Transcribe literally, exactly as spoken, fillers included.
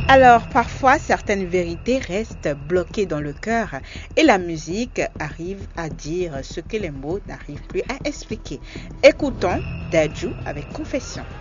Alors parfois certaines vérités restent bloquées dans le cœur et la musique arrive à dire ce que les mots n'arrivent plus à expliquer. Écoutons Dadju avec Confession.